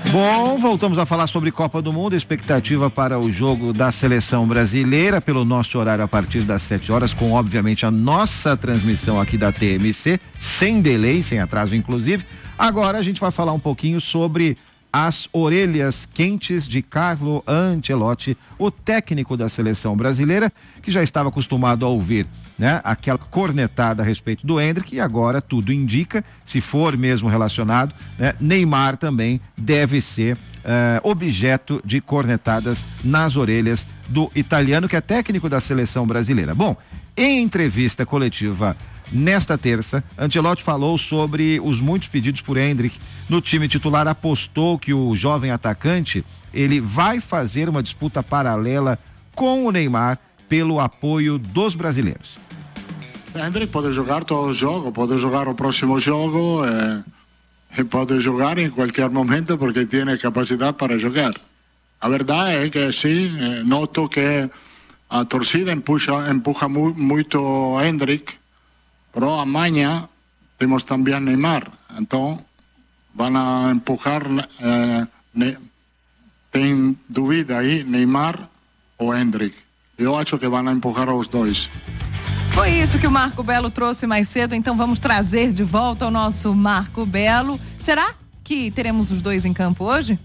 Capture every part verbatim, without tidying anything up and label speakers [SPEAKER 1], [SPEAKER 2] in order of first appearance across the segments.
[SPEAKER 1] Bom, voltamos a falar sobre Copa do Mundo, expectativa para o jogo da seleção brasileira pelo nosso horário a partir das sete horas, com obviamente a nossa transmissão aqui da T M C, sem delay, sem atraso inclusive. Agora a gente vai falar um pouquinho sobre as orelhas quentes de Carlo Ancelotti, o técnico da seleção brasileira, que já estava acostumado a ouvir, né, aquela cornetada a respeito do Endrick, e agora tudo indica, se for mesmo relacionado, né, Neymar também deve ser uh, objeto de cornetadas nas orelhas do italiano, que é técnico da seleção brasileira. Bom, em entrevista coletiva nesta terça, Ancelotti falou sobre os muitos pedidos por Endrick no time titular, apostou que o jovem atacante ele vai fazer uma disputa paralela com o Neymar pelo apoio dos brasileiros.
[SPEAKER 2] Endrick pode jogar todo o jogo, pode jogar o próximo jogo eh, e pode jogar em qualquer momento porque tem capacidade para jogar. A verdade é que sim, eh, noto que a torcida empuxa, empuja mu, muito Endrick, pero amanhã temos também Neymar, então vão empujar, eh, ne, tem dúvida aí, Neymar ou Endrick. Eu acho que vão empurrar os dois.
[SPEAKER 3] Foi isso que o Marco Belo trouxe mais cedo, então vamos trazer de volta o nosso Marco Belo. Será que teremos os dois em campo hoje?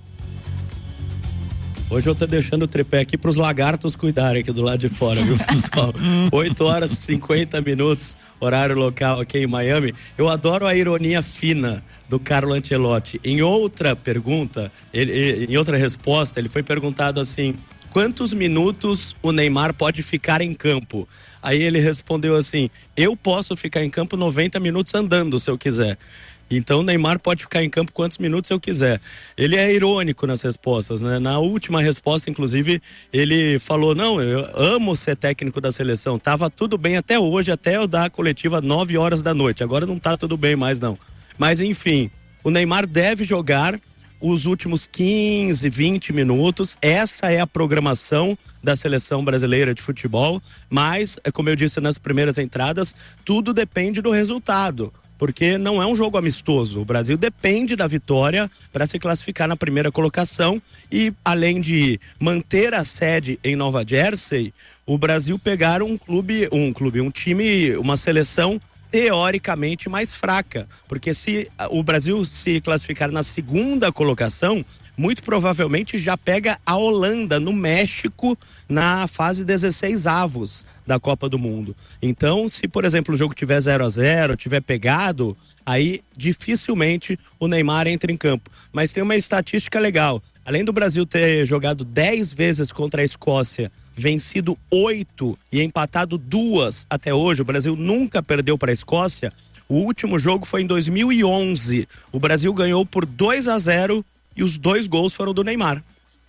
[SPEAKER 4] Hoje eu tô deixando o tripé aqui pros lagartos cuidarem aqui do lado de fora, viu, pessoal? oito horas e cinquenta minutos, horário local aqui em Miami. Eu adoro a ironia fina do Carlo Ancelotti. Em outra pergunta, ele, em outra resposta, ele foi perguntado assim: quantos minutos o Neymar pode ficar em campo? Aí ele respondeu assim: eu posso ficar em campo noventa minutos andando, se eu quiser. Então o Neymar pode ficar em campo quantos minutos eu quiser. Ele é irônico nas respostas, né? Na última resposta, inclusive, ele falou: não, eu amo ser técnico da seleção. Tava tudo bem até hoje, até eu dar a coletiva nove horas da noite. Agora não tá tudo bem mais, não. Mas enfim, o Neymar deve jogar os últimos quinze, vinte minutos. Essa é a programação da seleção brasileira de futebol. Mas, como eu disse nas primeiras entradas, tudo depende do resultado, porque não é um jogo amistoso. O Brasil depende da vitória para se classificar na primeira colocação e, além de manter a sede em Nova Jersey, o Brasil pegar um clube, um clube, um time, uma seleção teoricamente mais fraca, porque se o Brasil se classificar na segunda colocação, muito provavelmente já pega a Holanda no México na fase dezesseis avos da Copa do Mundo. Então, se por exemplo o jogo tiver zero a zero, tiver pegado, aí dificilmente o Neymar entra em campo. Mas tem uma estatística legal: além do Brasil ter jogado dez vezes contra a Escócia, vencido oito e empatado duas até hoje, o Brasil nunca perdeu para a Escócia. O último jogo foi em dois mil e onze. O Brasil ganhou por dois a zero e os dois gols foram do Neymar.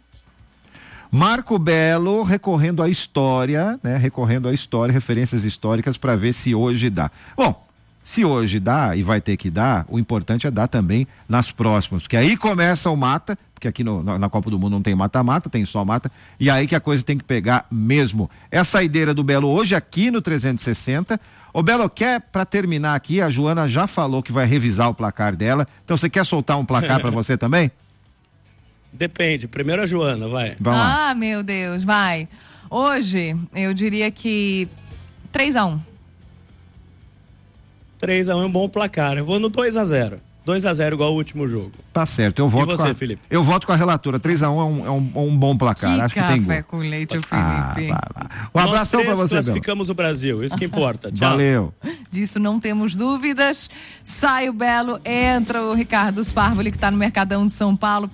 [SPEAKER 1] Marco Belo recorrendo à história, né? Recorrendo à história, referências históricas para ver se hoje dá. Bom, se hoje dá, e vai ter que dar, o importante é dar também nas próximas, porque aí começa o mata, porque aqui no, na, na Copa do Mundo não tem mata-mata, tem só mata, e aí que a coisa tem que pegar mesmo. É a saideira do Belo hoje aqui no trezentos e sessenta. Ô Belo, quer, pra terminar aqui, a Joana já falou que vai revisar o placar dela, então você quer soltar um placar para você também?
[SPEAKER 4] Depende, primeiro a Joana, vai.
[SPEAKER 3] Vamos lá. Ah, meu Deus, vai. Hoje, eu diria que três a um.
[SPEAKER 4] três a um é um bom placar. Eu vou no dois a zero. dois a zero igual ao último jogo.
[SPEAKER 1] Tá certo, eu voto
[SPEAKER 4] e você,
[SPEAKER 1] com a,
[SPEAKER 4] Felipe?
[SPEAKER 1] Eu voto com a relatora. três a um é um, é um, um bom placar.
[SPEAKER 3] Que
[SPEAKER 1] Acho que tem gol.
[SPEAKER 3] café com leite, o Felipe.
[SPEAKER 1] Ah, vai lá. Um abração para você,
[SPEAKER 4] classificamos Belo. O Brasil, isso que importa. Tchau.
[SPEAKER 1] Valeu.
[SPEAKER 3] Disso não temos dúvidas. Sai o Belo, entra o Ricardo Sparvoli, que está no Mercadão de São Paulo.